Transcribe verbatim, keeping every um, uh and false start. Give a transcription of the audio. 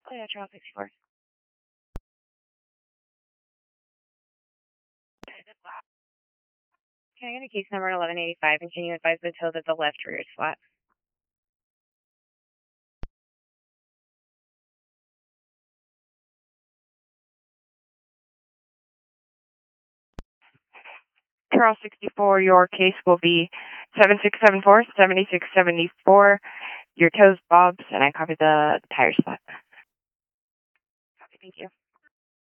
Oh, yeah, Charles sixty-four. Can I get a case number eleven eighty-five, and can you advise the toe that the left rear is flat? Charles sixty-four, your case will be seven six seven four, seven six seven four. Your toes bobs, and I copy the tire spot. Copy, thank you.